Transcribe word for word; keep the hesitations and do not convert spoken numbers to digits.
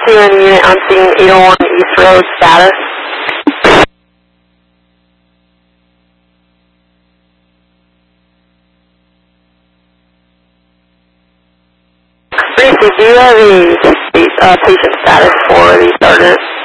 two in unit, I'm seeing eight oh one East Road status. Briefly, do you have a uh, patient status for the starter?